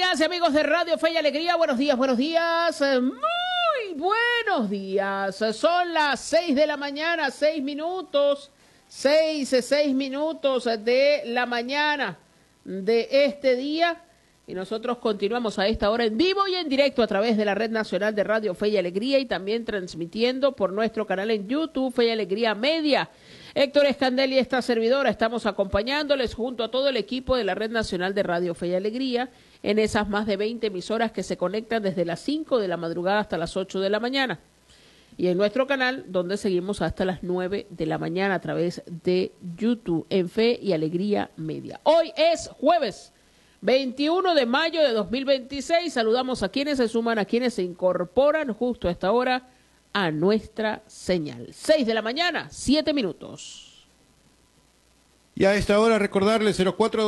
Amigas y amigos de Radio Fe y Alegría, buenos días, muy buenos días. Son las 6 de la mañana, 6 minutos de la mañana de este día. Y nosotros continuamos a esta hora en vivo y en directo a través de la Red Nacional de Radio Fe y Alegría y también transmitiendo por nuestro canal en YouTube, Fe y Alegría Media. Héctor Escandel y esta servidora estamos acompañándoles junto a todo el equipo de la Red Nacional de Radio Fe y Alegría en esas más de 20 emisoras que se conectan desde las 5 de la madrugada hasta las 8 de la mañana. Y en nuestro canal, donde seguimos hasta las 9 de la mañana a través de YouTube en Fe y Alegría Media. Hoy es jueves 21 de mayo de 2026. Saludamos a quienes se suman, a quienes se incorporan justo a esta hora a nuestra señal. 6 de la mañana, 7 minutos. Y a esta hora recordarles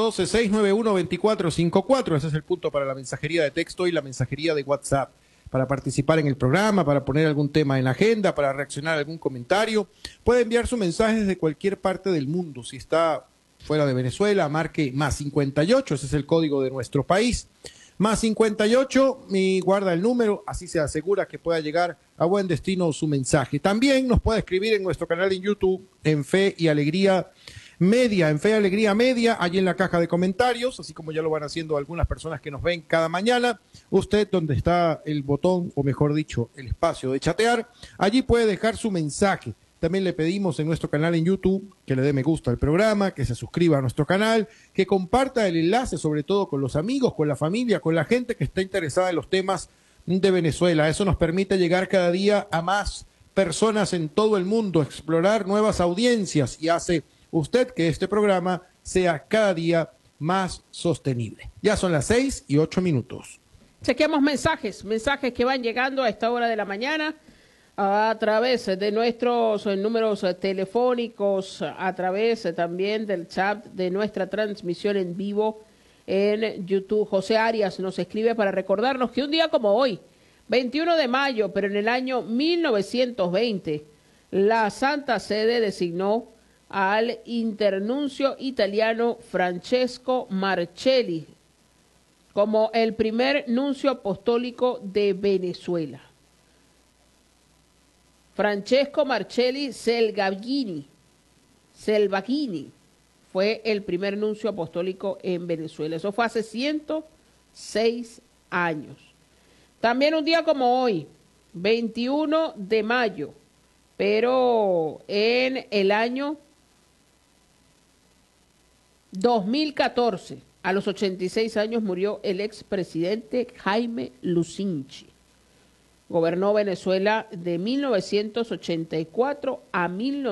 0412-691-2454. Ese es el punto para la mensajería de texto y la mensajería de WhatsApp. Para participar en el programa, para poner algún tema en la agenda, para reaccionar a algún comentario. Puede enviar su mensaje desde cualquier parte del mundo. Si está fuera de Venezuela, marque más 58, ese es el código de nuestro país. Más 58, y guarda el número, así se asegura que pueda llegar a buen destino su mensaje. También nos puede escribir en nuestro canal en YouTube, en Fe y Alegría Media, allí en la caja de comentarios, así como ya lo van haciendo algunas personas que nos ven cada mañana. Usted, donde está el botón, o mejor dicho, el espacio de chatear, allí puede dejar su mensaje. También le pedimos en nuestro canal en YouTube que le dé me gusta al programa, que se suscriba a nuestro canal, que comparta el enlace, sobre todo con los amigos, con la familia, con la gente que está interesada en los temas de Venezuela. Eso nos permite llegar cada día a más personas en todo el mundo, explorar nuevas audiencias y hace usted que este programa sea cada día más sostenible. Ya son las 6:08. Chequeamos mensajes que van llegando a esta hora de la mañana, a través de nuestros números telefónicos, a través también del chat de nuestra transmisión en vivo en YouTube. José Arias nos escribe para recordarnos que un día como hoy, 21 de mayo, pero en el año 1920, la Santa Sede designó al internuncio italiano Francesco Marcelli como el primer nuncio apostólico de Venezuela. Francesco Marcelli Selvaghini fue el primer nuncio apostólico en Venezuela. Eso fue hace 106 años. También un día como hoy, 21 de mayo, pero en el año 2014, a los 86 años, murió el expresidente Jaime Lucinchi. Gobernó Venezuela de 1984 a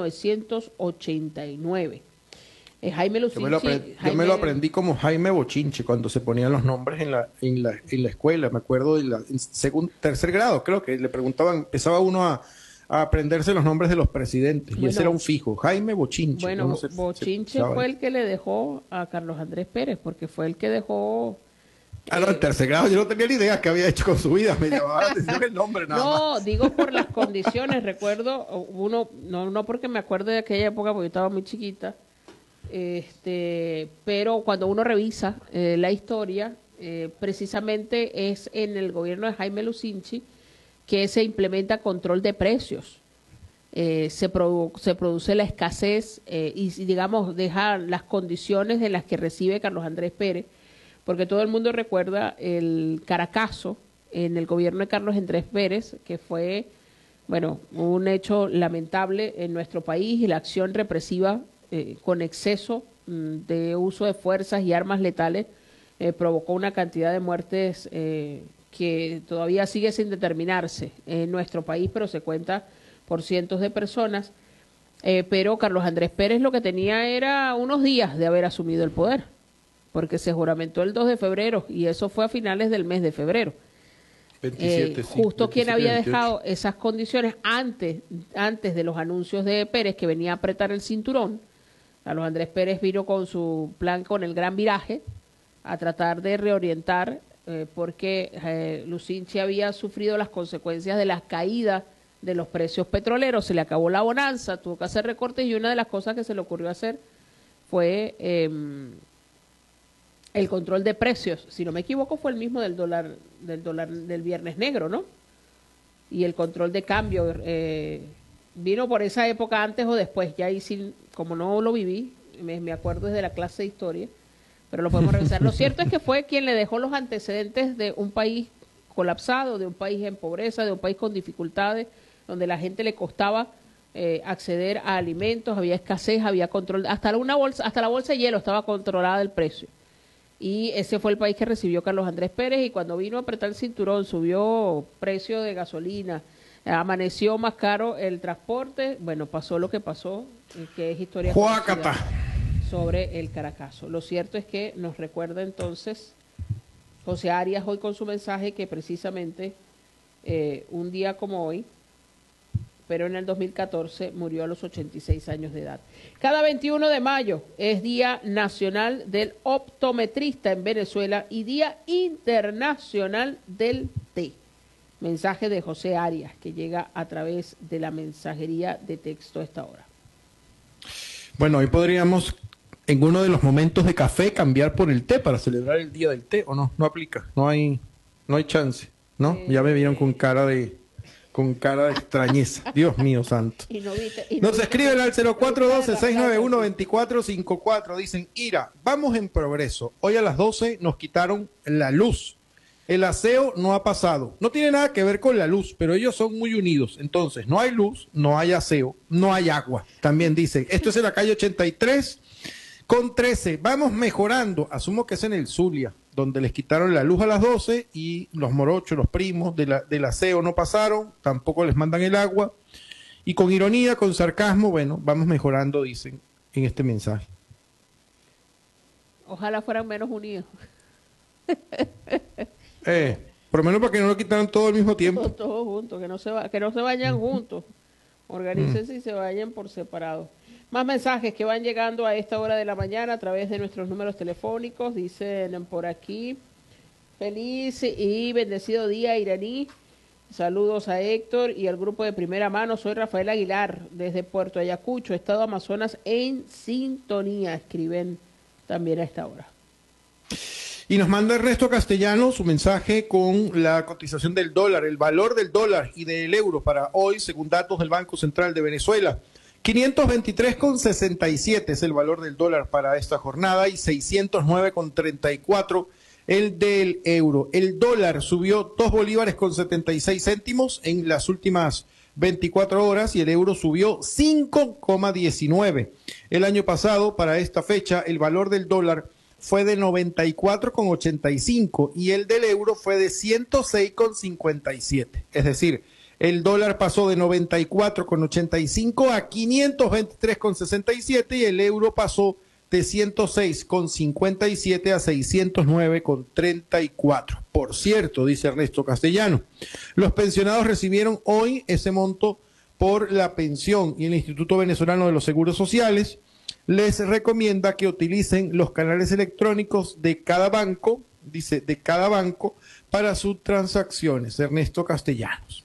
1989. Jaime Lucinchi. Yo me lo aprendí como Jaime Bochinche cuando se ponían los nombres en la escuela. Me acuerdo en tercer grado, creo que le preguntaban, empezaba uno a aprenderse los nombres de los presidentes. Bueno, y ese era un fijo, Jaime Bochinche. Bueno, no Bochinche fue el que le dejó a Carlos Andrés Pérez, porque fue el que dejó... no, en tercer grado yo no tenía ni idea qué había hecho con su vida, me llamaba la atención el nombre nada más. No, digo por las condiciones, recuerdo, no porque me acuerdo de aquella época, porque yo estaba muy chiquita, pero cuando uno revisa la historia, precisamente es en el gobierno de Jaime Lucinchi que se implementa control de precios. Se produce la escasez y, digamos, deja las condiciones de las que recibe Carlos Andrés Pérez, porque todo el mundo recuerda el Caracazo en el gobierno de Carlos Andrés Pérez, que fue, bueno, un hecho lamentable en nuestro país, y la acción represiva con exceso de uso de fuerzas y armas letales provocó una cantidad de muertes que todavía sigue sin determinarse en nuestro país, pero se cuenta por cientos de personas. Pero Carlos Andrés Pérez lo que tenía era unos días de haber asumido el poder, porque se juramentó el 2 de febrero y eso fue a finales del mes de febrero. 27, sí, justo 27, quien había 28. dejado esas condiciones antes de los anuncios de Pérez, que venía a apretar el cinturón. Carlos Andrés Pérez vino con su plan, con el gran viraje, a tratar de reorientar, porque Lucinchi había sufrido las consecuencias de las caídas de los precios petroleros, se le acabó la bonanza, tuvo que hacer recortes, y una de las cosas que se le ocurrió hacer fue el control de precios, si no me equivoco, fue el mismo del Viernes Negro, ¿no? Y el control de cambio vino por esa época antes o después, ya ahí sí, como no lo viví, me acuerdo desde la clase de historia, pero lo podemos revisar. Lo cierto es que fue quien le dejó los antecedentes de un país colapsado, de un país en pobreza, de un país con dificultades, donde la gente le costaba acceder a alimentos, había escasez, había control, hasta la bolsa de hielo estaba controlada el precio. Y ese fue el país que recibió Carlos Andrés Pérez, y cuando vino a apretar el cinturón, subió precio de gasolina, amaneció más caro el transporte, bueno, pasó lo que pasó, que es historia conocida sobre el Caracazo. Lo cierto es que nos recuerda entonces José Arias hoy con su mensaje que precisamente un día como hoy, pero en el 2014 murió a los 86 años de edad. Cada 21 de mayo es Día Nacional del Optometrista en Venezuela y Día Internacional del Té. Mensaje de José Arias, que llega a través de la mensajería de texto a esta hora. Bueno, hoy podríamos, en uno de los momentos de café, cambiar por el té para celebrar el Día del Té, ¿o no? No aplica, no hay chance, ¿no? Ya me vieron con cara de extrañeza. Dios mío santo. Nos escriben al 0412-691-2454. Dicen, Ira, vamos en progreso. Hoy a las 12 nos quitaron la luz. El aseo no ha pasado. No tiene nada que ver con la luz, pero ellos son muy unidos. Entonces, no hay luz, no hay aseo, no hay agua. También dicen, esto es en la calle 83 con 13. Vamos mejorando. Asumo que es en el Zulia, donde les quitaron la luz a las 12 y los morochos, los primos del aseo no pasaron, tampoco les mandan el agua. Y con ironía, con sarcasmo, bueno, vamos mejorando, dicen en este mensaje. Ojalá fueran menos unidos. Por lo menos para que no lo quitaran todo al mismo tiempo. Todos juntos, que no se vayan juntos. Organícense y se vayan por separado. Más mensajes que van llegando a esta hora de la mañana a través de nuestros números telefónicos. Dicen por aquí, feliz y bendecido día, iraní. Saludos a Héctor y al grupo de primera mano. Soy Rafael Aguilar desde Puerto Ayacucho, Estado Amazonas, en sintonía. Escriben también a esta hora. Y nos manda Ernesto Castellano su mensaje con la cotización del dólar, el valor del dólar y del euro para hoy, según datos del Banco Central de Venezuela. 523,67 es el valor del dólar para esta jornada y 609,34 el del euro. El dólar subió 2 bolívares con 76 céntimos en las últimas 24 horas y el euro subió 5,19. El año pasado, para esta fecha, el valor del dólar fue de 94,85 y el del euro fue de 106,57. Es decir, el dólar pasó de 94,85 a 523,67 y el euro pasó de 106,57 a 609,34. Por cierto, dice Ernesto Castellano, los pensionados recibieron hoy ese monto por la pensión y el Instituto Venezolano de los Seguros Sociales les recomienda que utilicen los canales electrónicos de cada banco, dice, de cada banco para sus transacciones. Ernesto Castellanos.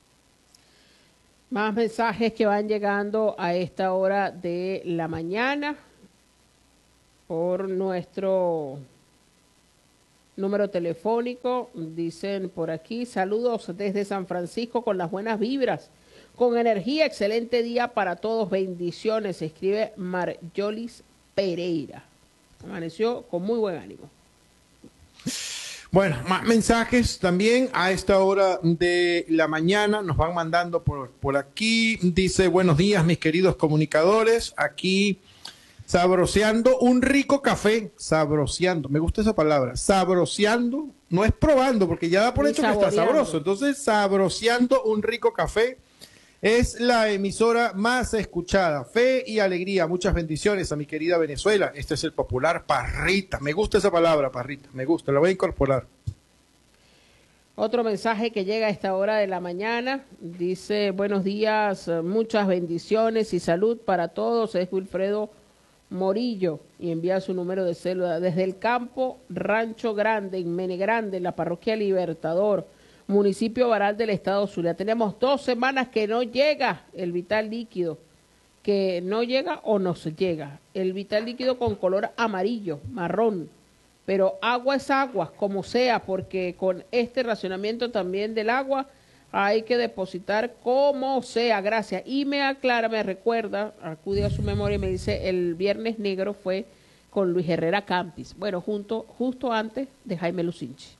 Más mensajes que van llegando a esta hora de la mañana por nuestro número telefónico. Dicen por aquí, saludos desde San Francisco con las buenas vibras, con energía, excelente día para todos, bendiciones, escribe Marjolis Pereira. Amaneció con muy buen ánimo. Bueno, más mensajes también a esta hora de la mañana nos van mandando por aquí. Dice, buenos días mis queridos comunicadores, aquí sabroseando un rico café, sabroseando, me gusta esa palabra, sabroseando, no es probando porque ya da por hecho que está sabroso, entonces sabroseando un rico café. Es la emisora más escuchada. Fe y alegría. Muchas bendiciones a mi querida Venezuela. Este es el popular Parrita. Me gusta esa palabra, Parrita. Me gusta, la voy a incorporar. Otro mensaje que llega a esta hora de la mañana. Dice, buenos días, muchas bendiciones y salud para todos. Es Wilfredo Morillo y envía su número de cédula desde el campo Rancho Grande, en Mene Grande, en la parroquia Libertador, municipio Baral del estado Zulia. Tenemos 2 semanas que no llega el vital líquido, que no llega o no se llega. El vital líquido con color amarillo, marrón, pero agua es agua, como sea, porque con este racionamiento también del agua hay que depositar como sea, gracias. Y me aclara, me recuerda, acude a su memoria y me dice, el Viernes Negro fue con Luis Herrera Campis, bueno, justo antes de Jaime Lucinchi.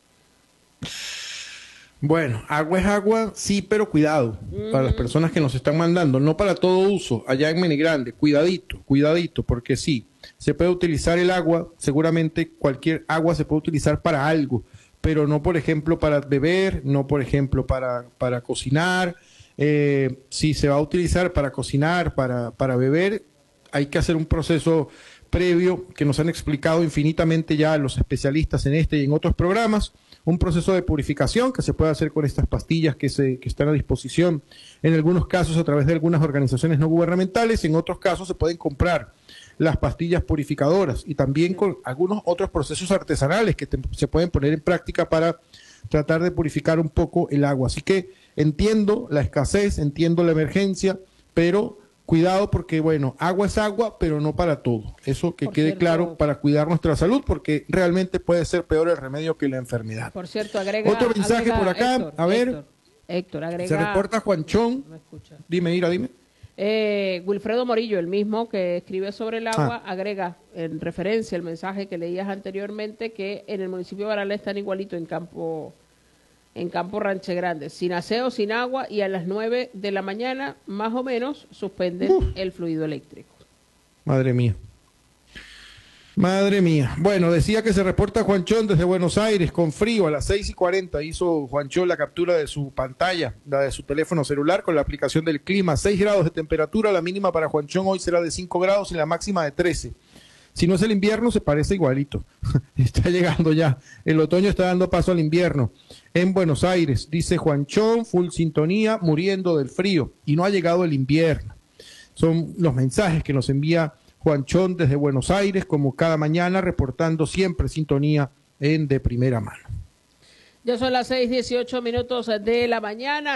Bueno, agua es agua, sí, pero cuidado para las personas que nos están mandando, no para todo uso, allá en Menigrande, cuidadito, porque sí, se puede utilizar el agua, seguramente cualquier agua se puede utilizar para algo, pero no, por ejemplo, para beber, no, por ejemplo, para cocinar. Si se va a utilizar para cocinar, para beber, hay que hacer un proceso previo que nos han explicado infinitamente ya los especialistas en este y en otros programas, un proceso de purificación que se puede hacer con estas pastillas que están a disposición en algunos casos a través de algunas organizaciones no gubernamentales, en otros casos se pueden comprar las pastillas purificadoras y también con algunos otros procesos artesanales que se pueden poner en práctica para tratar de purificar un poco el agua. Así que entiendo la escasez, entiendo la emergencia, pero cuidado porque, bueno, agua es agua, pero no para todo. Eso que quede claro para cuidar nuestra salud, porque realmente puede ser peor el remedio que la enfermedad. Por cierto, agrega... Otro mensaje por acá, Héctor, a ver. Héctor, agrega... Se reporta Juanchón. No me escucha. Dime, Ira, dime. Wilfredo Morillo, el mismo que escribe sobre el agua, agrega en referencia al mensaje que leías anteriormente que en el municipio de Baralá están igualito en Campo Ranche Grande, sin aseo, sin agua, y a las 9 de la mañana, más o menos, suspenden el fluido eléctrico. Madre mía. Madre mía. Bueno, decía que se reporta Juanchón desde Buenos Aires con frío a las 6:40. Hizo Juanchón la captura de su pantalla, la de su teléfono celular con la aplicación del clima. 6 grados de temperatura, la mínima para Juanchón hoy será de 5 grados y la máxima de 13. Si no es el invierno, se parece igualito. Está llegando ya. El otoño está dando paso al invierno. En Buenos Aires, dice Juanchón, full sintonía, muriendo del frío. Y no ha llegado el invierno. Son los mensajes que nos envía Juanchón desde Buenos Aires, como cada mañana, reportando siempre sintonía en De Primera Mano. Ya son las 6:18 de la mañana,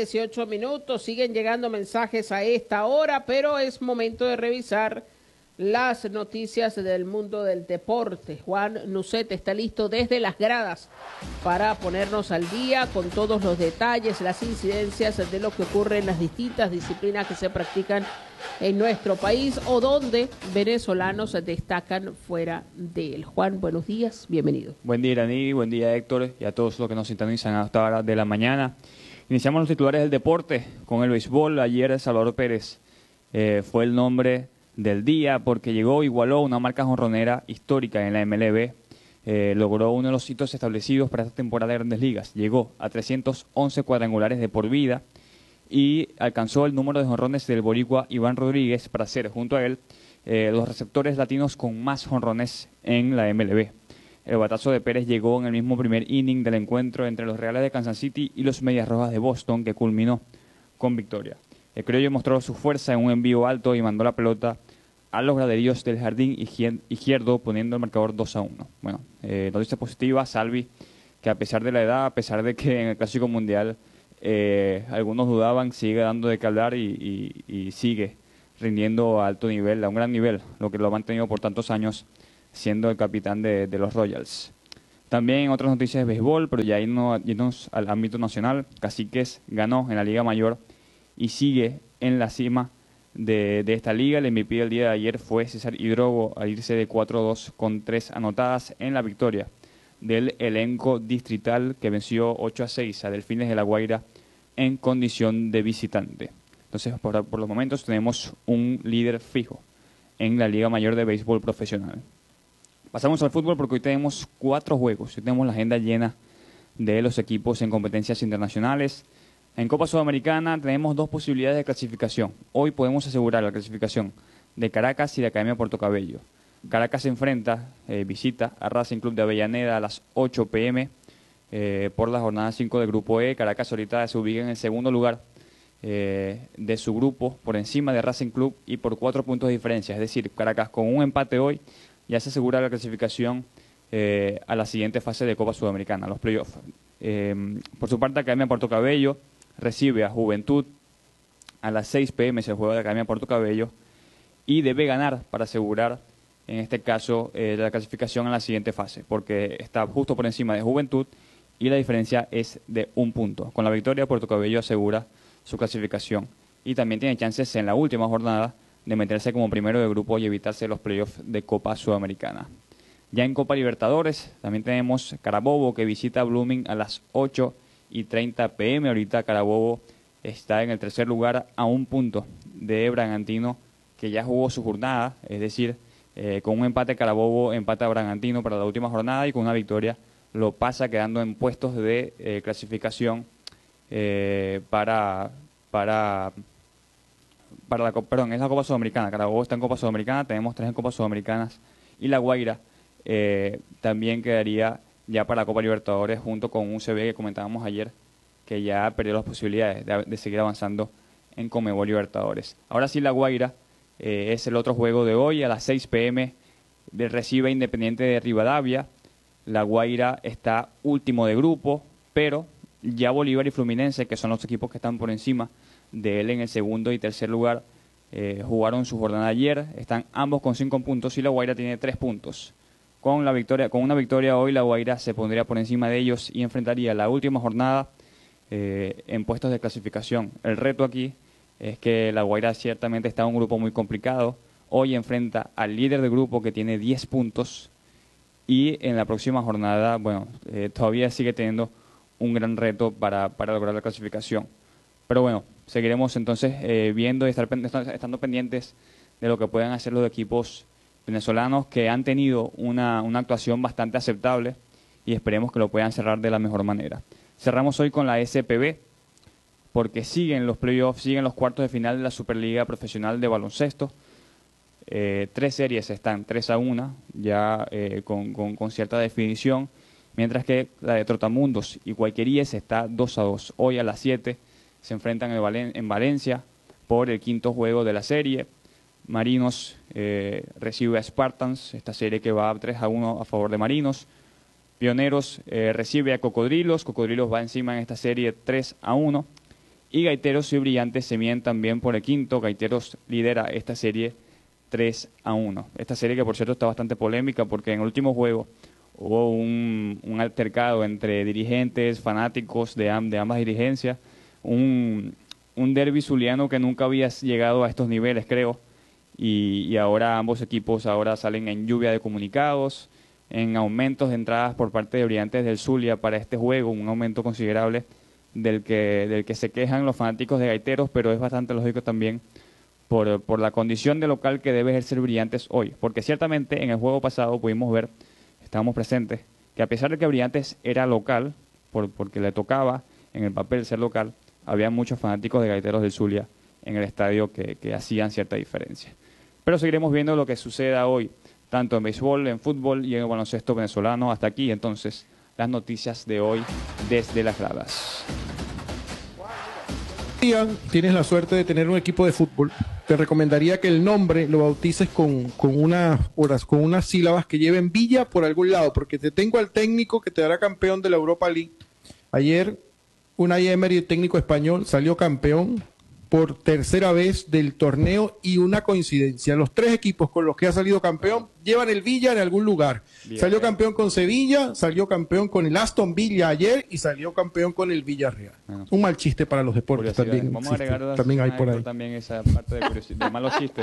6:18. Siguen llegando mensajes a esta hora, pero es momento de revisar las noticias del mundo del deporte. Juan Nucete está listo desde las gradas para ponernos al día con todos los detalles, las incidencias de lo que ocurre en las distintas disciplinas que se practican en nuestro país o donde venezolanos destacan fuera de él. Juan, buenos días, bienvenido. Buen día, Irani, buen día, Héctor, y a todos los que nos sintonizan a esta hora de la mañana. Iniciamos los titulares del deporte con el béisbol. Ayer Salvador Pérez fue el nombre del día porque igualó una marca jonronera histórica en la MLB. Logró uno de los hitos establecidos para esta temporada de Grandes Ligas. Llegó a 311 cuadrangulares de por vida y alcanzó el número de jonrones del boricua Iván Rodríguez para ser, junto a él, los receptores latinos con más jonrones en la MLB. El batazo de Pérez llegó en el mismo primer inning del encuentro entre los Reales de Kansas City y los Medias Rojas de Boston, que culminó con victoria. El criollo mostró su fuerza en un envío alto y mandó la pelota a los graderíos del jardín izquierdo, poniendo el marcador 2-1. Bueno, noticia positiva, Salvi, que a pesar de la edad, a pesar de que en el Clásico Mundial algunos dudaban, sigue dando de qué hablar y sigue rindiendo a alto nivel, a un gran nivel, lo que lo ha mantenido por tantos años siendo el capitán de los Royals. También en otras noticias de béisbol, pero ya irnos al ámbito nacional, Caciques ganó en la Liga Mayor y sigue en la cima de esta liga. El MVP del día de ayer fue César Hidrogo al irse de 4-2 con 3 anotadas en la victoria del elenco distrital que venció 8-6 a Delfines de La Guaira en condición de visitante. Entonces, por los momentos tenemos un líder fijo en la Liga Mayor de Béisbol Profesional. Pasamos al fútbol porque hoy tenemos 4 juegos. Hoy tenemos la agenda llena de los equipos en competencias internacionales. En Copa Sudamericana tenemos 2 posibilidades de clasificación. Hoy podemos asegurar la clasificación de Caracas y de Academia Puerto Cabello. Caracas se enfrenta, visita a Racing Club de Avellaneda a las 8 p.m. Por la jornada 5 del Grupo E. Caracas ahorita se ubica en el segundo lugar de su grupo, por encima de Racing Club y por 4 puntos de diferencia. Es decir, Caracas con un empate hoy ya se asegura la clasificación a la siguiente fase de Copa Sudamericana, los playoffs. Por su parte, Academia Puerto Cabello recibe a Juventud a las 6 p.m. se juega de Academia Puerto Cabello y debe ganar para asegurar en este caso, la clasificación a la siguiente fase, porque está justo por encima de Juventud y la diferencia es de 1 punto. Con la victoria, Puerto Cabello asegura su clasificación y también tiene chances en la última jornada de meterse como primero de grupo y evitarse los playoffs de Copa Sudamericana. Ya en Copa Libertadores también tenemos Carabobo que visita a Blooming a las 8:30 p.m. Ahorita Carabobo está en el tercer lugar a 1 punto de Bragantino, que ya jugó su jornada, es decir, con un empate Carabobo empata a Bragantino para la última jornada y con una victoria lo pasa quedando en puestos de clasificación para la es la Copa Sudamericana. Carabobo está en Copa Sudamericana, tenemos 3 en Copas Sudamericanas y La Guaira también quedaría ya para la Copa Libertadores junto con UCB que comentábamos ayer, que ya perdió las posibilidades de seguir avanzando en Conmebol Libertadores. Ahora sí, La Guaira es el otro juego de hoy a las 6 p.m. Recibe Independiente de Rivadavia. La Guaira está último de grupo, pero ya Bolívar y Fluminense, que son los equipos que están por encima de él en el segundo y tercer lugar, jugaron su jornada ayer, están ambos con 5 puntos y La Guaira tiene 3 puntos. Con una victoria hoy, La Guaira se pondría por encima de ellos y enfrentaría la última jornada en puestos de clasificación. El reto aquí es que La Guaira ciertamente está en un grupo muy complicado. Hoy enfrenta al líder del grupo que tiene 10 puntos y en la próxima jornada, todavía sigue teniendo un gran reto para lograr la clasificación. Pero bueno, seguiremos entonces viendo y estando pendientes de lo que puedan hacer los equipos venezolanos que han tenido una actuación bastante aceptable y esperemos que lo puedan cerrar de la mejor manera. Cerramos hoy con la SPB porque siguen los playoffs, siguen los cuartos de final de la Superliga Profesional de Baloncesto. 3 series están 3-1, ya con cierta definición, mientras que la de Trotamundos y Guayqueríes está 2-2. Hoy a las 7 se enfrentan en Valencia por el 5º juego de la serie. Marinos recibe a Spartans, esta serie que va 3-1 a favor de Marinos. Pioneros recibe a Cocodrilos va encima en esta serie 3-1. Y Gaiteros y Brillantes se miden también por el 5º. Gaiteros lidera esta serie 3-1. Esta serie que por cierto está bastante polémica porque en el último juego hubo un altercado entre dirigentes, fanáticos de ambas dirigencias, un derbi zuliano que nunca había llegado a estos niveles, creo, y ahora ambos equipos salen en lluvia de comunicados, en aumentos de entradas por parte de Brillantes del Zulia para este juego, un aumento considerable del que se quejan los fanáticos de Gaiteros, pero es bastante lógico también por la condición de local que debe ejercer Brillantes hoy, porque ciertamente en el juego pasado pudimos ver, estábamos presentes, que a pesar de que Brillantes era local, porque le tocaba en el papel ser local, había muchos fanáticos de Gaiteros del Zulia en el estadio que hacían cierta diferencia. Pero seguiremos viendo lo que suceda hoy, tanto en béisbol, en fútbol y en el baloncesto venezolano. Hasta aquí, entonces, las noticias de hoy desde las gradas. Tienes la suerte de tener un equipo de fútbol, te recomendaría que el nombre lo bautices con unas sílabas que lleven Villa por algún lado, porque te tengo al técnico que te dará campeón de la Europa League. Ayer, Unai Emery, técnico español, salió campeón por tercera vez del torneo y una coincidencia. Los 3 equipos con los que ha salido campeón llevan el Villa en algún lugar. Bien, salió campeón con Sevilla, salió campeón con el Aston Villa ayer y salió campeón con el Villarreal. Bueno, un mal chiste para los deportes también. Vamos a agregar también hay por ahí. También esa parte de curiosidad, de malos chistes.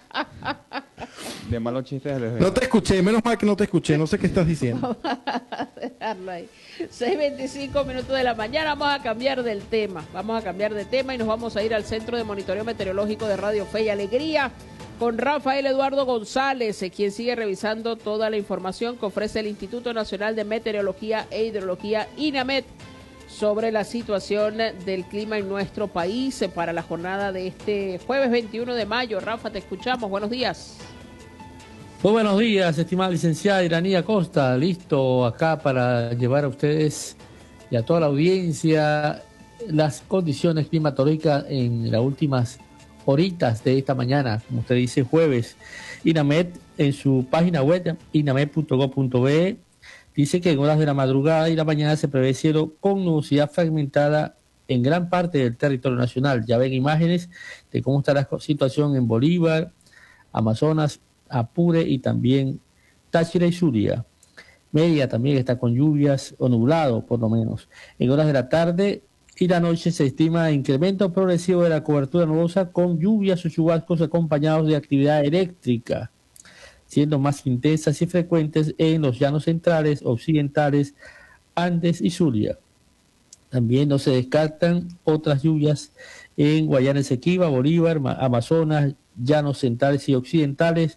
De malos chistes. No te escuché, menos mal que no te escuché, no sé qué estás diciendo. Vamos a dejarlo ahí. 6:25 minutos de la mañana, vamos a cambiar de tema y nos vamos a ir al Centro de Monitoreo Meteorológico de Radio Fe y Alegría con Rafael Eduardo González, quien sigue revisando toda la información que ofrece el Instituto Nacional de Meteorología e Hidrología, INAMET, sobre la situación del clima en nuestro país para la jornada de este jueves 21 de mayo. Rafa, te escuchamos, buenos días. Muy buenos días, estimada licenciada Iranía Costa, listo acá para llevar a ustedes y a toda la audiencia las condiciones climatológicas en las últimas horitas de esta mañana, como usted dice, jueves. INAMET en su página web, inamet.gov.be, dice que en horas de la madrugada y la mañana se prevé cielo con nubosidad fragmentada en gran parte del territorio nacional. Ya ven imágenes de cómo está la situación en Bolívar, Amazonas, Apure y también Táchira y Zulia. Mérida también está con lluvias o nublado por lo menos. En horas de la tarde y la noche se estima incremento progresivo de la cobertura nubosa con lluvias o chubascos acompañados de actividad eléctrica, siendo más intensas y frecuentes en los llanos centrales, occidentales, Andes y Zulia. También no se descartan otras lluvias en Guayana Esequiba, Bolívar, Amazonas, llanos centrales y occidentales,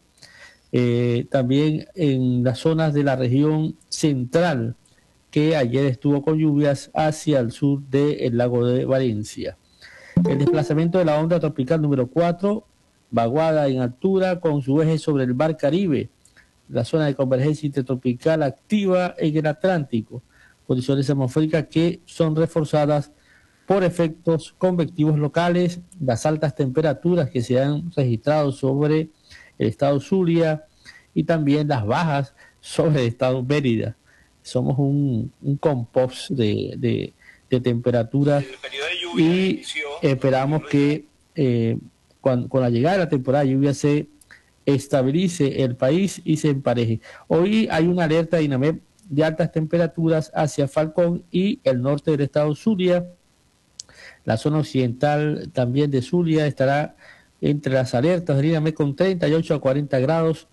también en las zonas de la región central, que ayer estuvo con lluvias hacia el sur del lago de Valencia. El desplazamiento de la onda tropical número 4, vaguada en altura con su eje sobre el mar Caribe, la zona de convergencia intertropical activa en el Atlántico, condiciones atmosféricas que son reforzadas por efectos convectivos locales, las altas temperaturas que se han registrado sobre el estado Zulia y también las bajas sobre el estado Mérida. Somos un compost de temperaturas y esperamos que con la llegada de la temporada de lluvia se estabilice el país y se empareje. Hoy hay una alerta de INAMED de altas temperaturas hacia Falcón y el norte del estado Zulia. La zona occidental también de Zulia estará entre las alertas de INAMED con 38 a 40 grados.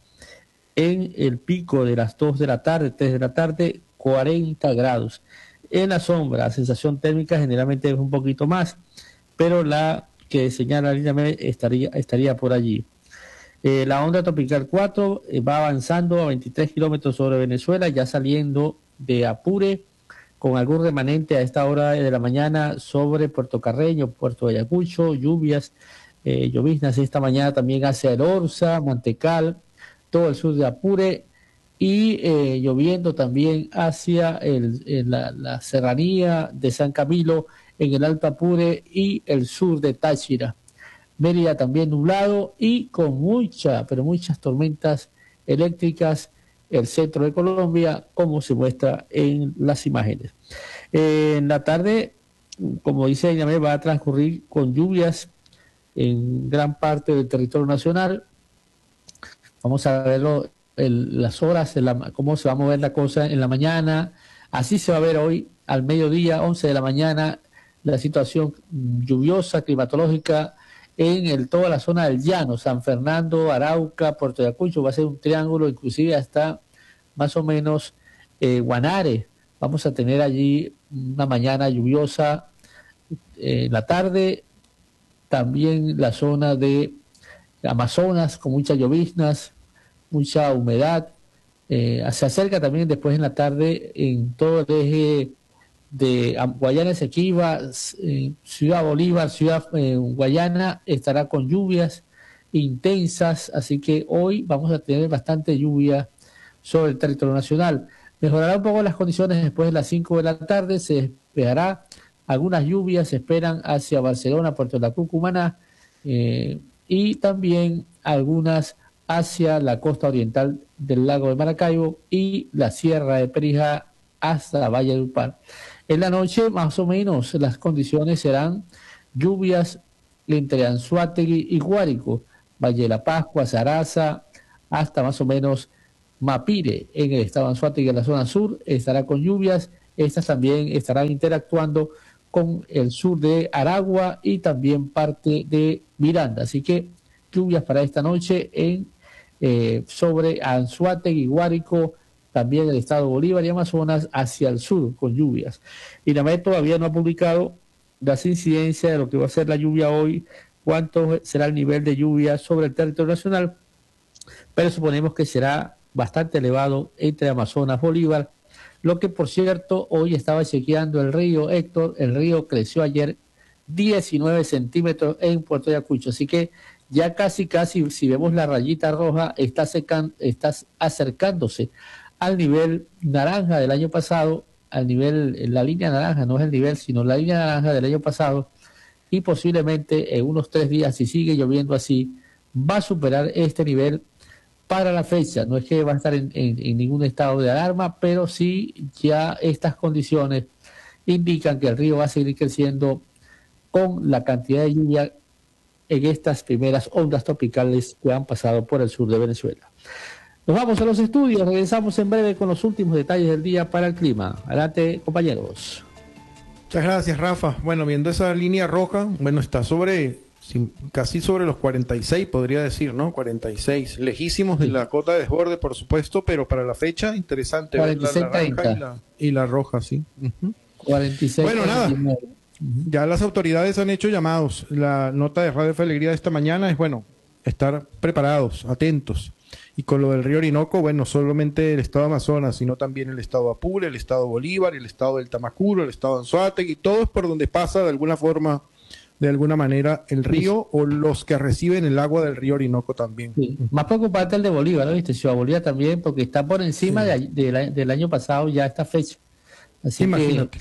En el pico de las 2 de la tarde, 3 de la tarde, 40 grados. En la sombra, la sensación térmica generalmente es un poquito más, pero la que señala el INAMED estaría por allí. La onda tropical 4 va avanzando a 23 kilómetros sobre Venezuela, ya saliendo de Apure, con algún remanente a esta hora de la mañana sobre Puerto Carreño, Puerto Ayacucho, lluvias, lloviznas esta mañana también hacia el Orza, Mantecal, todo el sur de Apure, y lloviendo también hacia la serranía de San Camilo en el Alto Apure y el sur de Táchira. Mérida también nublado y con muchas tormentas eléctricas el centro de Colombia, como se muestra en las imágenes. En la tarde, como dice INAMED, va a transcurrir con lluvias en gran parte del territorio nacional. Vamos a verlo las horas, cómo se va a mover la cosa en la mañana. Así se va a ver hoy al mediodía, 11 de la mañana, la situación lluviosa, climatológica en toda la zona del llano, San Fernando, Arauca, Puerto Ayacucho, va a ser un triángulo, inclusive hasta más o menos Guanare. Vamos a tener allí una mañana lluviosa en la tarde, también la zona de Amazonas con muchas lloviznas, mucha humedad. Se acerca también después en la tarde en todo el eje de Guayana Esequiba, Ciudad Bolívar, Ciudad Guayana, estará con lluvias intensas, así que hoy vamos a tener bastante lluvia sobre el territorio nacional. Mejorará un poco las condiciones después de las 5 de la tarde, se esperará algunas lluvias, se esperan hacia Barcelona, Puerto La Cruz, Cumaná, y también algunas hacia la costa oriental del lago de Maracaibo y la sierra de Perijá hasta la Valle del Upar. En la noche, más o menos, las condiciones serán lluvias entre Anzoátegui y Guárico, Valle de la Pascua, Zaraza, hasta más o menos Mapire, en el estado de Anzoátegui, en la zona sur, estará con lluvias. Estas también estarán interactuando con el sur de Aragua y también parte de Miranda. Así que lluvias para esta noche sobre Anzoátegui, Guárico, también el estado de Bolívar y Amazonas hacia el sur con lluvias. INAMED todavía no ha publicado las incidencias de lo que va a ser la lluvia hoy, cuánto será el nivel de lluvia sobre el territorio nacional, pero suponemos que será bastante elevado entre Amazonas y Bolívar, lo que por cierto hoy estaba chequeando el río Héctor, el río creció ayer 19 centímetros en Puerto Ayacucho, así que ya casi, si vemos la rayita roja, está acercándose al nivel naranja del año pasado, al nivel, la línea naranja, no es el nivel, sino la línea naranja del año pasado, y posiblemente en unos 3 días, si sigue lloviendo así, va a superar este nivel para la fecha. No es que va a estar en ningún estado de alarma, pero sí ya estas condiciones indican que el río va a seguir creciendo con la cantidad de lluvia en estas primeras ondas tropicales que han pasado por el sur de Venezuela. Nos vamos a los estudios, regresamos en breve con los últimos detalles del día para el clima. Adelante, compañeros. Muchas gracias, Rafa. Bueno, viendo esa línea roja, bueno, está casi sobre los 46, podría decir, ¿no? 46, lejísimos de la cota de desborde, por supuesto, pero para la fecha, interesante 46, ver la naranja y la roja, sí. 46. Bueno, nada, ya las autoridades han hecho llamados. La nota de Radio Fe Alegría de esta mañana es, bueno, estar preparados, atentos. Y con lo del río Orinoco, bueno, solamente el estado de Amazonas, sino también el estado Apure, el estado Bolívar, el estado del Tamacuro, el estado Anzoátegui, todo es por donde pasa de alguna forma, de alguna manera, el río o los que reciben el agua del río Orinoco también. Sí. Más preocupante el de Bolívar, ¿no viste? Ciudad Bolívar también, porque está por encima del año pasado ya esta fecha. Así imagínate.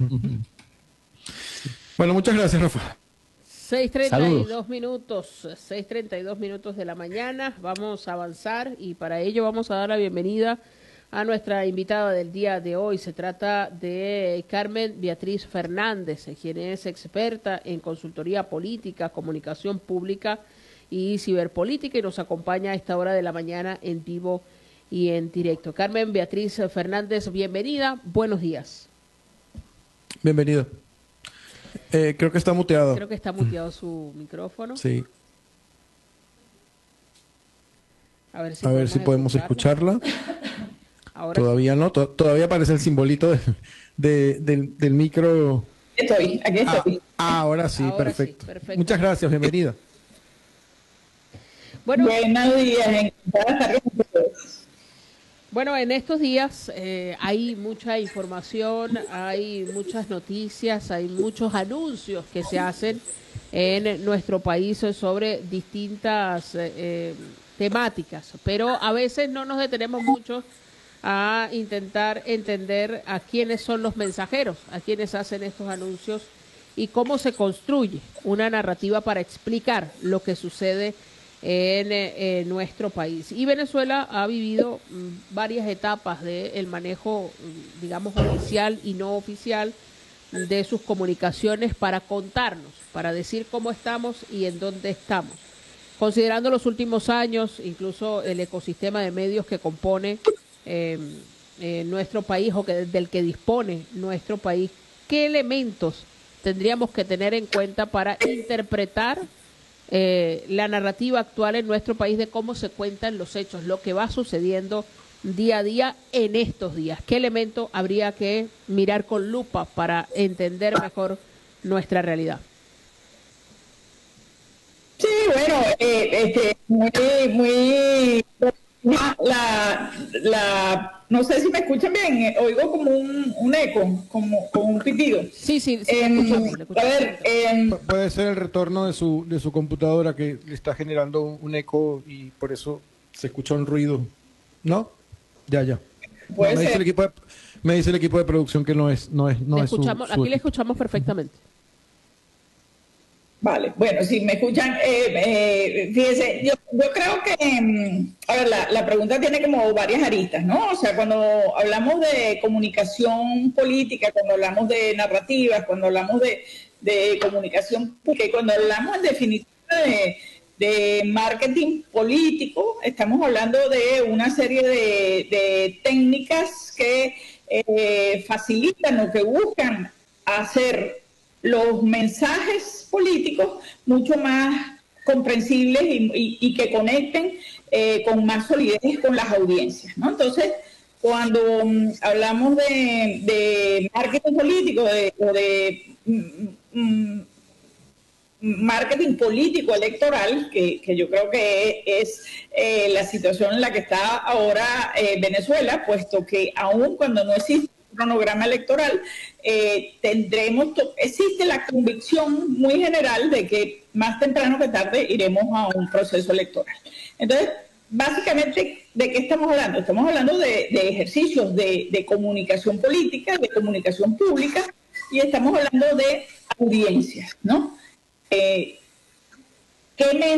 Bueno, muchas gracias, Rafa. 6:32 minutos, 6:32 minutos de la mañana. Vamos a avanzar y para ello vamos a dar la bienvenida a nuestra invitada del día de hoy. Se trata de Carmen Beatriz Fernández, quien es experta en consultoría política, comunicación pública y ciberpolítica y nos acompaña a esta hora de la mañana en vivo y en directo. Carmen Beatriz Fernández, bienvenida, buenos días. Bienvenido. Creo que está muteado. Creo que está muteado su micrófono. Sí. A ver si podemos escucharla. Ahora todavía sí. No, todavía aparece el simbolito del micro. Aquí estoy. Ahora sí, perfecto. Muchas gracias, bienvenida. Bueno, buenos días, encantada de estar con ustedes. Bueno, en estos días hay mucha información, hay muchas noticias, hay muchos anuncios que se hacen en nuestro país sobre distintas temáticas, pero a veces no nos detenemos mucho a intentar entender a quiénes son los mensajeros, a quienes hacen estos anuncios y cómo se construye una narrativa para explicar lo que sucede en nuestro país. Y Venezuela ha vivido varias etapas del manejo, digamos, oficial y no oficial de sus comunicaciones para contarnos, para decir cómo estamos y en dónde estamos. Considerando los últimos años, incluso el ecosistema de medios que compone nuestro país o del que dispone nuestro país, ¿qué elementos tendríamos que tener en cuenta para interpretar la narrativa actual en nuestro país de cómo se cuentan los hechos, lo que va sucediendo día a día en estos días? ¿Qué elemento habría que mirar con lupa para entender mejor nuestra realidad? Sí, bueno, muy no sé si me escuchan bien, oigo como un eco, como un pitido. Sí, le escuchamos. A ver, puede ser el retorno de su computadora que le está generando un eco y por eso se escucha un ruido, ¿no? Ya. Puede ser. Me dice el equipo de producción que no es aquí le escuchamos perfectamente. Vale, bueno, si me escuchan, fíjese, yo creo que, a ver, la pregunta tiene como varias aristas, ¿no? O sea, cuando hablamos de comunicación política, cuando hablamos de narrativas, cuando hablamos de comunicación pública, y cuando hablamos en definitiva de marketing político, estamos hablando de una serie de técnicas que facilitan o que buscan hacer los mensajes políticos mucho más comprensibles y que conecten con más solidez con las audiencias, ¿no? Entonces, cuando hablamos de marketing político o de marketing político electoral, que yo creo que es la situación en la que está ahora Venezuela, puesto que aun cuando no existe cronograma electoral, existe la convicción muy general de que más temprano que tarde iremos a un proceso electoral. Entonces, básicamente, ¿de qué estamos hablando? Estamos hablando de ejercicios de comunicación política, de comunicación pública, y estamos hablando de audiencias, ¿no? ¿Qué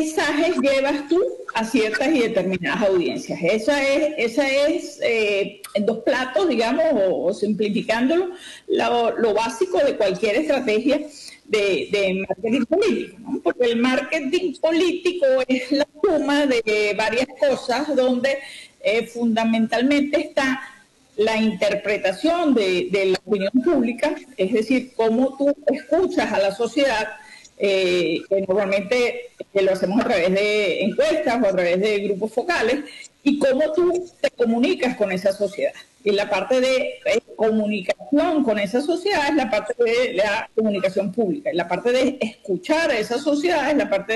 mensajes llevas tú a ciertas y determinadas audiencias? Esa es en dos platos, digamos, o simplificándolo, lo básico de cualquier estrategia de marketing político, ¿no? Porque el marketing político es la suma de varias cosas donde fundamentalmente está la interpretación de la opinión pública, es decir, cómo tú escuchas a la sociedad, que normalmente lo hacemos a través de encuestas o a través de grupos focales, y cómo tú te comunicas con esa sociedad. Y la parte de comunicación con esa sociedad es la parte de la comunicación pública. Y la parte de escuchar a esa sociedad es la parte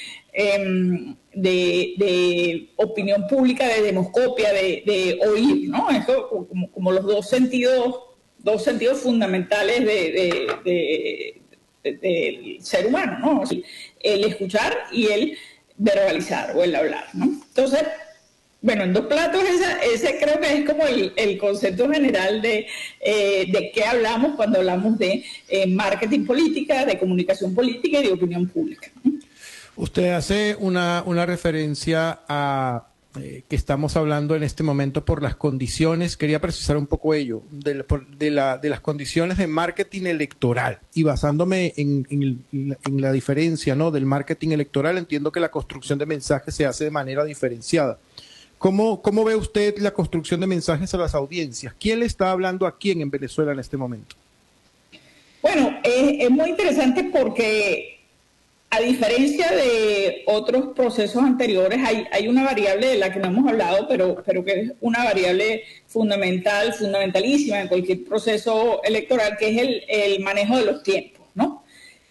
de opinión pública, de demoscopia, de oír, ¿no? Eso como los dos sentidos fundamentales del ser humano, ¿no? O sea, el escuchar y el verbalizar o el hablar, ¿no? Entonces, bueno, en dos platos, ese creo que es como el concepto general de qué hablamos cuando hablamos de marketing política, de comunicación política y de opinión pública. Usted hace una referencia a que estamos hablando en este momento por las condiciones, quería precisar un poco ello, de las condiciones de marketing electoral, y basándome en la diferencia, ¿no?, del marketing electoral, entiendo que la construcción de mensajes se hace de manera diferenciada. ¿Cómo ve usted la construcción de mensajes a las audiencias? ¿Quién le está hablando a quién en Venezuela en este momento? Bueno, es muy interesante porque a diferencia de otros procesos anteriores, hay una variable de la que no hemos hablado, pero que es una variable fundamentalísima en cualquier proceso electoral, que es el manejo de los tiempos, ¿no?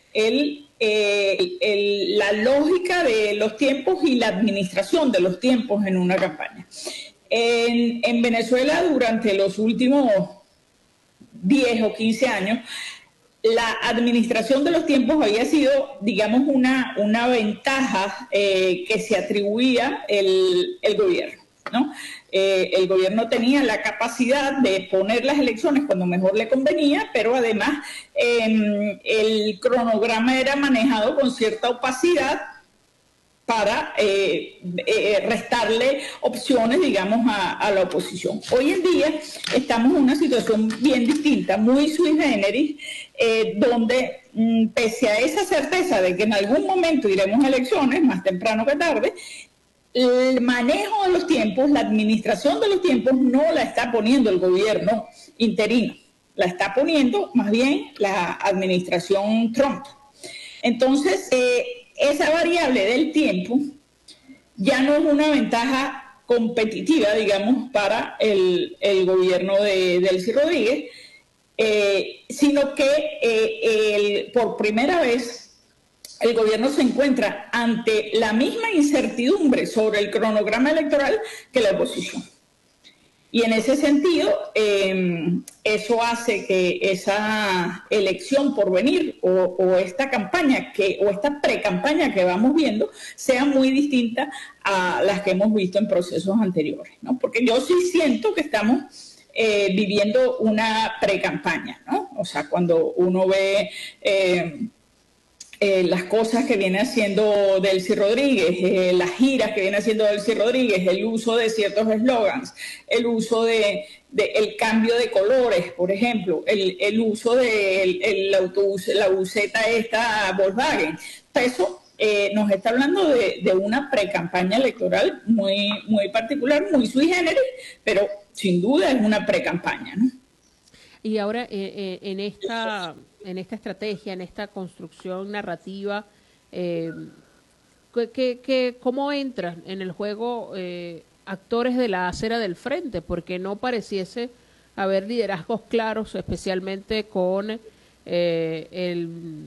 La lógica de los tiempos y la administración de los tiempos en una campaña. En Venezuela, durante los últimos 10 o 15 años, la administración de los tiempos había sido, digamos, una ventaja que se atribuía el gobierno, ¿no? El gobierno tenía la capacidad de poner las elecciones cuando mejor le convenía, pero además el cronograma era manejado con cierta opacidad para restarle opciones, digamos, a la oposición. Hoy en día estamos en una situación bien distinta, muy sui generis, donde pese a esa certeza de que en algún momento iremos a elecciones, más temprano que tarde, el manejo de los tiempos, la administración de los tiempos no la está poniendo el gobierno interino, la está poniendo más bien la administración Trump. Entonces, esa variable del tiempo ya no es una ventaja competitiva, digamos, para el gobierno de Delcy Rodríguez, sino que por primera vez el gobierno se encuentra ante la misma incertidumbre sobre el cronograma electoral que la oposición. Y en ese sentido, eso hace que esa elección por venir o esta campaña o esta pre-campaña que vamos viendo sea muy distinta a las que hemos visto en procesos anteriores, ¿no? Porque yo sí siento que estamos viviendo una pre-campaña, ¿no? O sea, cuando uno ve las cosas que viene haciendo Delcy Rodríguez, las giras que viene haciendo Delcy Rodríguez, el uso de ciertos eslogans, el uso de el cambio de colores, por ejemplo, el uso del autobús, la buseta esta Volkswagen. Eso nos está hablando de una pre-campaña electoral muy, muy particular, muy sui generis, pero sin duda es una pre-campaña, ¿no? Y ahora en esta estrategia, en esta construcción narrativa, ¿cómo entran en el juego actores de la acera del frente? Porque no pareciese haber liderazgos claros, especialmente con el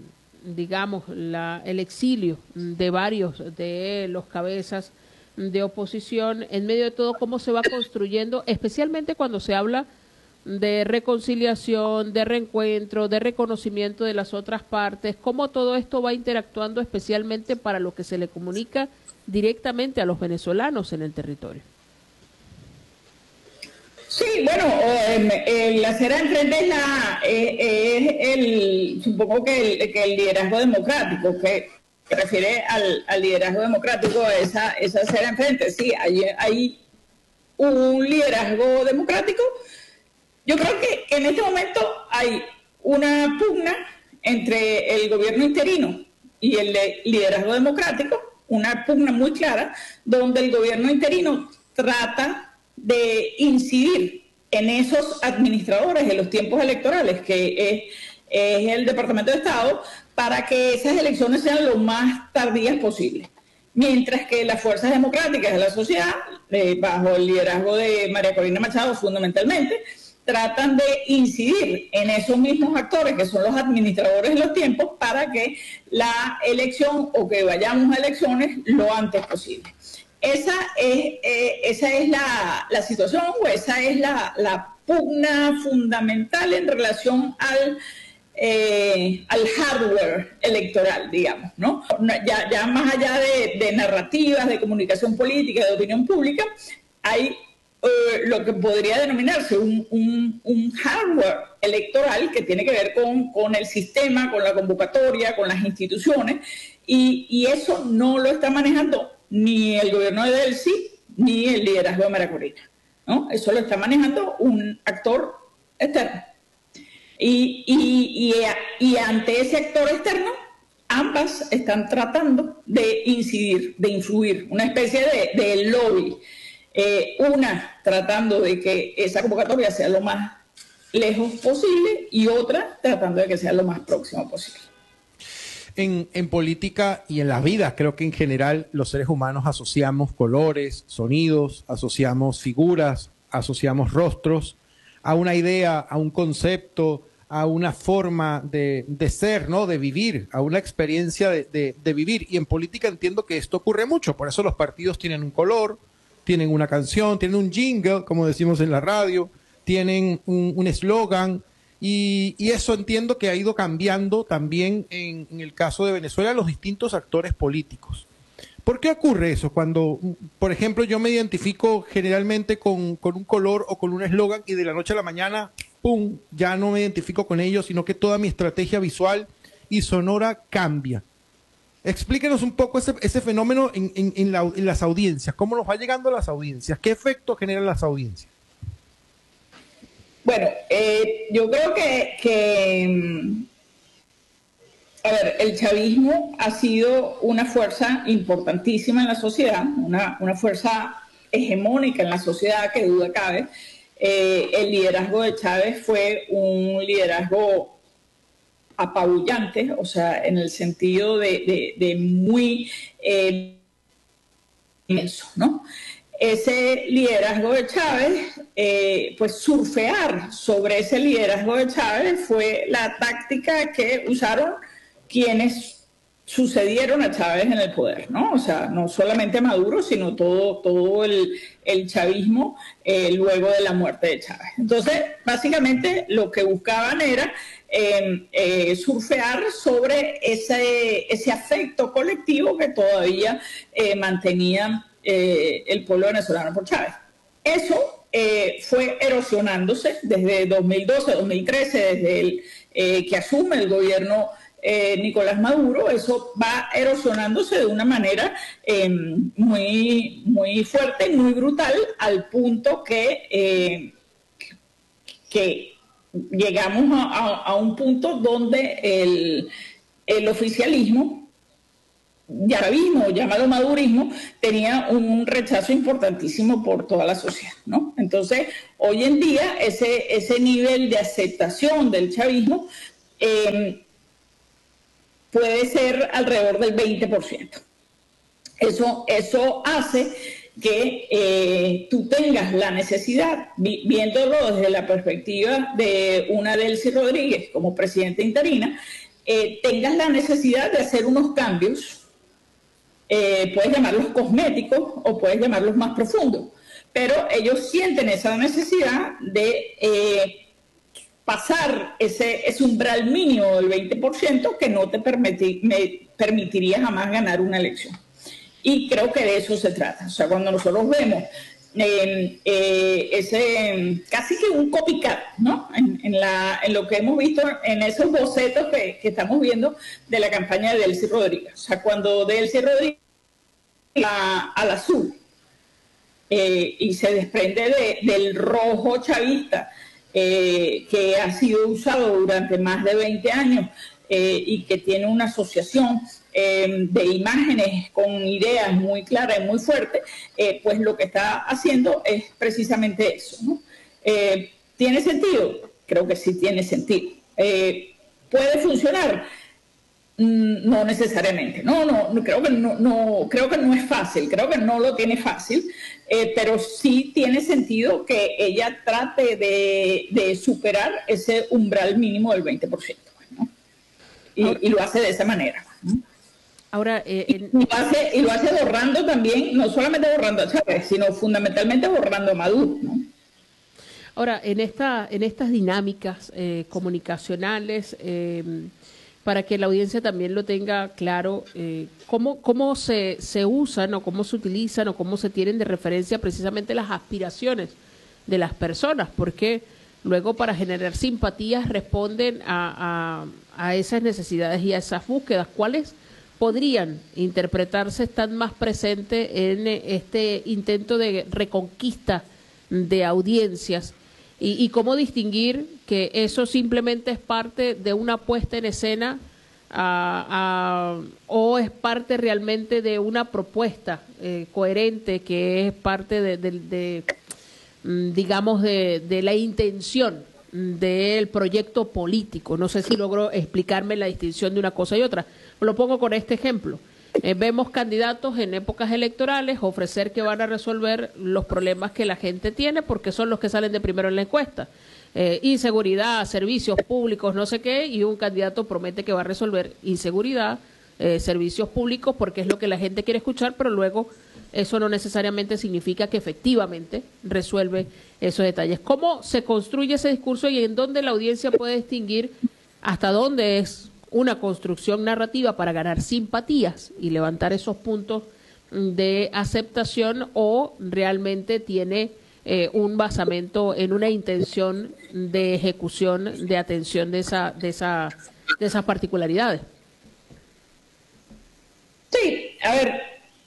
exilio de varios de los cabezas de oposición. En medio de todo, ¿cómo se va construyendo, especialmente cuando se habla de reconciliación, de reencuentro, de reconocimiento de las otras partes? ¿Cómo todo esto va interactuando especialmente para lo que se le comunica directamente a los venezolanos en el territorio? Sí, bueno, la acera del frente es supongo que el liderazgo democrático, que se refiere al liderazgo democrático, esa acera enfrente. Sí, hay un liderazgo democrático. Yo creo que en este momento hay una pugna entre el gobierno interino y el liderazgo democrático, una pugna muy clara, donde el gobierno interino trata de incidir en esos administradores en los tiempos electorales, que es el Departamento de Estado, para que esas elecciones sean lo más tardías posible. Mientras que las fuerzas democráticas de la sociedad, bajo el liderazgo de María Corina Machado fundamentalmente, tratan de incidir en esos mismos actores que son los administradores de los tiempos para que la elección o que vayamos a elecciones lo antes posible. Esa es la situación, o esa es la pugna fundamental en relación al hardware electoral, digamos, ¿no? Ya más allá de narrativas, de comunicación política, de opinión pública, hay lo que podría denominarse un hardware electoral que tiene que ver con el sistema, con la convocatoria, con las instituciones, y eso no lo está manejando ni el gobierno de Delcy ni el liderazgo de María Corina, ¿no? Eso lo está manejando un actor externo. Y ante ese actor externo, ambas están tratando de incidir, de influir, una especie de lobby. Una tratando de que esa convocatoria sea lo más lejos posible y otra tratando de que sea lo más próximo posible. En política y en la vida, creo que en general los seres humanos asociamos colores, sonidos, asociamos figuras, asociamos rostros a una idea, a un concepto, a una forma de ser, ¿no? De vivir, a una experiencia de vivir. Y en política entiendo que esto ocurre mucho, por eso los partidos tienen un color, tienen una canción, tienen un jingle, como decimos en la radio, tienen un eslogan, y eso entiendo que ha ido cambiando también en el caso de Venezuela los distintos actores políticos. ¿Por qué ocurre eso? Cuando, por ejemplo, yo me identifico generalmente con un color o con un eslogan y de la noche a la mañana, ¡pum!, ya no me identifico con ellos, sino que toda mi estrategia visual y sonora cambia. Explíquenos un poco ese fenómeno en las audiencias. ¿Cómo nos va llegando a las audiencias? ¿Qué efecto generan las audiencias? Bueno, yo creo que a ver, el chavismo ha sido una fuerza importantísima en la sociedad, una fuerza hegemónica en la sociedad, que duda cabe. El liderazgo de Chávez fue un liderazgo apabullante, o sea, en el sentido de muy inmenso, ¿no? Ese liderazgo de Chávez, pues surfear sobre ese liderazgo de Chávez fue la táctica que usaron quienes sucedieron a Chávez en el poder, ¿no? O sea, no solamente Maduro, sino todo el chavismo luego de la muerte de Chávez. Entonces, básicamente lo que buscaban era surfear sobre ese afecto colectivo que todavía mantenía el pueblo venezolano por Chávez. Eso fue erosionándose desde 2012, 2013, desde el que asume el gobierno Nicolás Maduro. Eso va erosionándose de una manera muy, muy fuerte, muy brutal, al punto que llegamos a un punto donde el oficialismo, chavismo, llámalo madurismo, tenía un rechazo importantísimo por toda la sociedad, ¿no? Entonces, hoy en día, ese nivel de aceptación del chavismo puede ser alrededor del 20%. Eso hace que tú tengas la necesidad, viéndolo desde la perspectiva de una Delcy Rodríguez como presidenta interina, tengas la necesidad de hacer unos cambios. Puedes llamarlos cosméticos o puedes llamarlos más profundos, pero ellos sienten esa necesidad de pasar ese umbral mínimo del 20% que no te permitiría jamás ganar una elección. Y creo que de eso se trata. O sea, cuando nosotros vemos casi que un copycat, ¿no? En lo que hemos visto en esos bocetos que estamos viendo de la campaña de Delcy Rodríguez. O sea, cuando Delcy Rodríguez al azul, y se desprende del rojo chavista que ha sido usado durante más de 20 años y que tiene una asociación de imágenes con ideas muy claras y muy fuertes, pues lo que está haciendo es precisamente eso, ¿no? ¿Tiene sentido? Creo que sí tiene sentido. ¿Puede funcionar? No necesariamente. Creo que no es fácil, creo que no lo tiene fácil, pero sí tiene sentido que ella trate de superar ese umbral mínimo del 20%, ¿no? Y lo hace de esa manera, ¿no? Ahora, y lo hace borrando también, no solamente borrando a Chávez, sino fundamentalmente borrando a Maduro, ¿no? Ahora, en estas dinámicas comunicacionales, para que la audiencia también lo tenga claro, cómo se usan o cómo se utilizan o cómo se tienen de referencia precisamente las aspiraciones de las personas, porque luego para generar simpatías responden a esas necesidades y a esas búsquedas. ¿Cuáles podrían interpretarse, están más presentes en este intento de reconquista de audiencias? Y cómo distinguir que eso simplemente es parte de una puesta en escena o es parte realmente de una propuesta coherente que es parte digamos, de la intención del proyecto político. No sé si logro explicarme la distinción de una cosa y otra. Lo pongo con este ejemplo. Vemos candidatos en épocas electorales ofrecer que van a resolver los problemas que la gente tiene porque son los que salen de primero en la encuesta. Inseguridad, servicios públicos, no sé qué, y un candidato promete que va a resolver inseguridad, servicios públicos porque es lo que la gente quiere escuchar, pero luego eso no necesariamente significa que efectivamente resuelve esos detalles. ¿Cómo se construye ese discurso y en dónde la audiencia puede distinguir hasta dónde es una construcción narrativa para ganar simpatías y levantar esos puntos de aceptación o realmente tiene un basamento en una intención de ejecución, de atención de esas particularidades? Sí, a ver,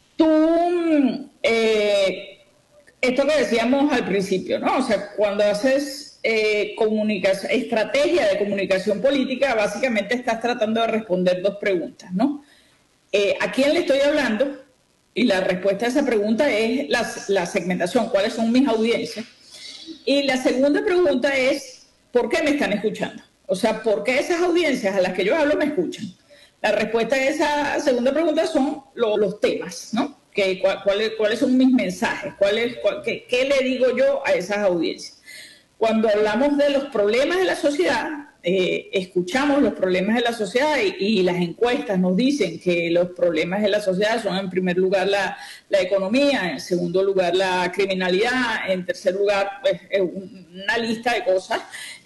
esto que decíamos al principio, ¿no? O sea, cuando haces estrategia de comunicación política, básicamente estás tratando de responder dos preguntas, ¿no? ¿A quién le estoy hablando? Y la respuesta a esa pregunta es la segmentación, ¿cuáles son mis audiencias? Y la segunda pregunta es, ¿por qué me están escuchando? O sea, ¿por qué esas audiencias a las que yo hablo me escuchan? La respuesta a esa segunda pregunta son los temas, ¿no? ¿Cuáles son mis mensajes? ¿Qué le digo yo a esas audiencias? Cuando hablamos de los problemas de la sociedad, escuchamos los problemas de la sociedad y las encuestas nos dicen que los problemas de la sociedad son, en primer lugar, la economía, en segundo lugar, la criminalidad, en tercer lugar, pues, una lista de cosas.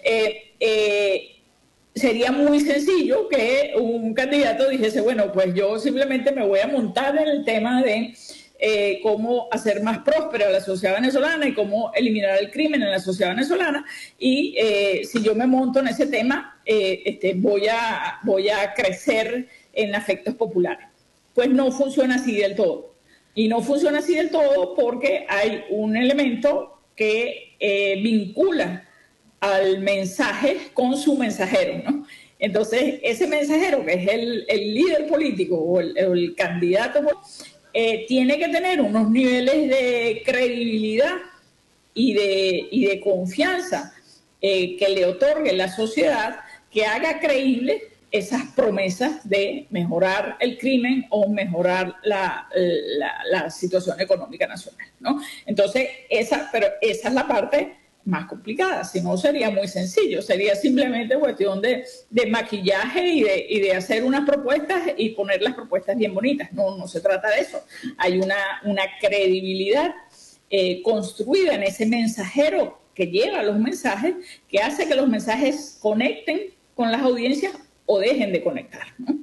Sería muy sencillo que un candidato dijese, bueno, pues yo simplemente me voy a montar en el tema de cómo hacer más próspera la sociedad venezolana y cómo eliminar el crimen en la sociedad venezolana, y si yo me monto en ese tema, voy a crecer en afectos populares. Pues no funciona así del todo. Y no funciona así del todo porque hay un elemento que vincula al mensaje con su mensajero, ¿no? Entonces, ese mensajero, que es el líder político o el candidato político, tiene que tener unos niveles de credibilidad y de confianza que le otorgue la sociedad, que haga creíble esas promesas de mejorar el crimen o mejorar la situación económica nacional, ¿no? Entonces, esa es la parte más complicada, si no sería muy sencillo, sería simplemente cuestión de maquillaje y de hacer unas propuestas y poner las propuestas bien bonitas. No se trata de eso. Hay una credibilidad construida en ese mensajero que lleva los mensajes, que hace que los mensajes conecten con las audiencias o dejen de conectar, ¿no?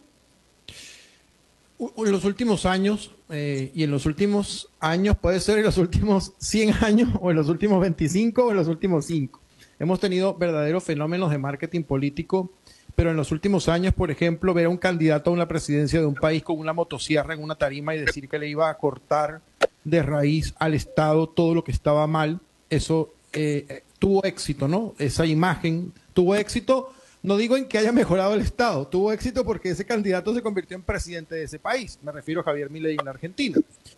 En los últimos años, y en los últimos años, puede ser en los últimos 100 años, o en los últimos 25, o en los últimos 5, hemos tenido verdaderos fenómenos de marketing político, pero en los últimos años, por ejemplo, ver a un candidato a una presidencia de un país con una motosierra en una tarima y decir que le iba a cortar de raíz al Estado todo lo que estaba mal. Eso tuvo éxito, ¿no? Esa imagen tuvo éxito. No digo en que haya mejorado el Estado, tuvo éxito porque ese candidato se convirtió en presidente de ese país. Me refiero a Javier Milei en la Argentina.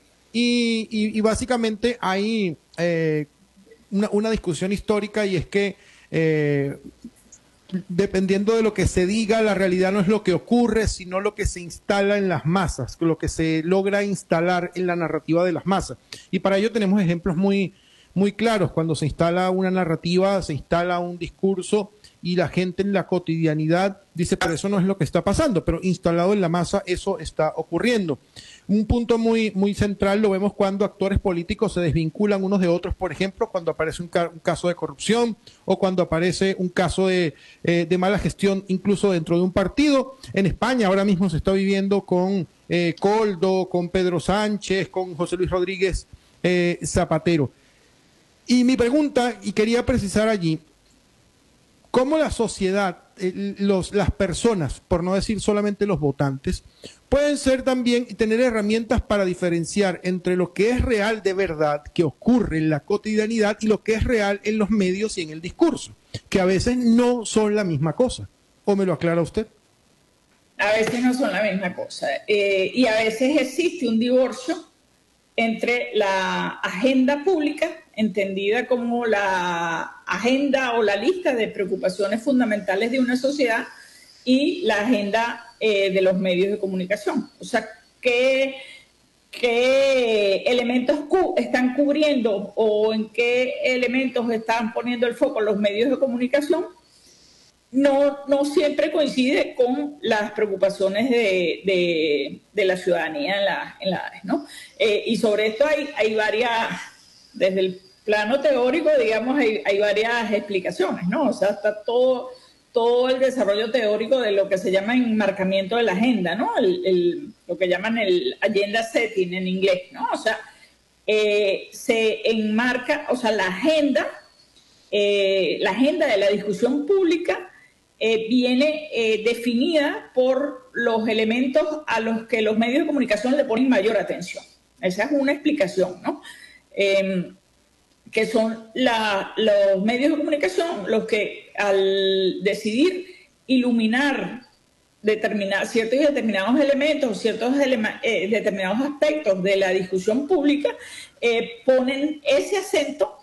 Y básicamente hay una discusión histórica, y es que dependiendo de lo que se diga, la realidad no es lo que ocurre, sino lo que se instala en las masas, lo que se logra instalar en la narrativa de las masas. Y para ello tenemos ejemplos muy claros. Cuando se instala una narrativa, se instala un discurso, y la gente en la cotidianidad dice, pero eso no es lo que está pasando, pero instalado en la masa eso está ocurriendo. Un punto muy central lo vemos cuando actores políticos se desvinculan unos de otros, por ejemplo, cuando aparece un caso de corrupción, o cuando aparece un caso de mala gestión incluso dentro de un partido. En España ahora mismo se está viviendo con Koldo, con Pedro Sánchez, con José Luis Rodríguez Zapatero. Y mi pregunta, y quería precisar allí, ¿cómo la sociedad, las personas, por no decir solamente los votantes, pueden ser también y tener herramientas para diferenciar entre lo que es real de verdad, que ocurre en la cotidianidad, y lo que es real en los medios y en el discurso, que a veces no son la misma cosa? ¿O me lo aclara usted? A veces no son la misma cosa. Y a veces existe un divorcio entre la agenda pública, entendida como la agenda o la lista de preocupaciones fundamentales de una sociedad, y la agenda de los medios de comunicación. O sea, ¿qué elementos están cubriendo, o en qué elementos están poniendo el foco los medios de comunicación? No siempre coincide con las preocupaciones de la ciudadanía en la ARES, ¿no? Y sobre esto hay varias, desde el plano teórico, digamos, hay varias explicaciones, ¿no? O sea, está todo el desarrollo teórico de lo que se llama enmarcamiento de la agenda, ¿no? Lo que llaman el agenda setting en inglés, ¿no? O sea, se enmarca, o sea, la agenda de la discusión pública viene definida por los elementos a los que los medios de comunicación le ponen mayor atención. Esa es una explicación, ¿no? Que son los medios de comunicación los que, al decidir iluminar ciertos y determinados elementos, ciertos determinados aspectos de la discusión pública, ponen ese acento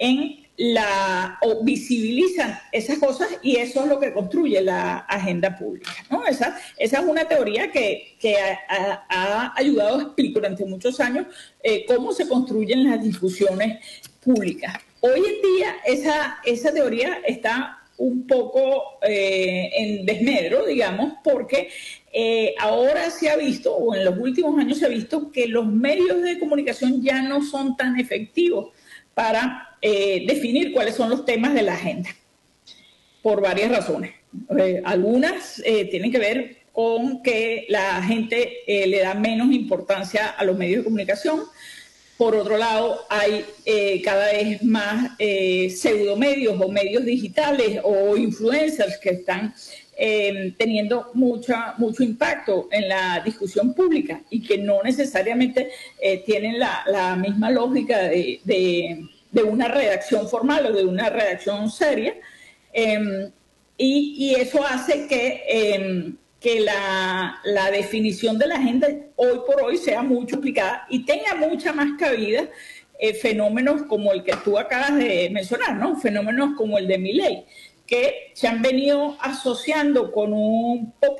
o visibilizan esas cosas, y eso es lo que construye la agenda pública, ¿no? Esa es una teoría que ha ayudado a explicar durante muchos años cómo se construyen las discusiones públicas. Hoy en día esa teoría está un poco en desmedro, digamos, porque ahora se ha visto, o en los últimos años se ha visto, que los medios de comunicación ya no son tan efectivos para definir cuáles son los temas de la agenda, por varias razones. Algunas tienen que ver con que la gente le da menos importancia a los medios de comunicación. Por otro lado, hay cada vez más pseudomedios o medios digitales o influencers que están teniendo mucho impacto en la discusión pública, y que no necesariamente tienen la misma lógica de una redacción formal o de una redacción seria, y eso hace que la definición de la agenda hoy por hoy sea mucho aplicada y tenga mucha más cabida fenómenos como el que tú acabas de mencionar, ¿no? Fenómenos como el de Milei, que se han venido asociando con un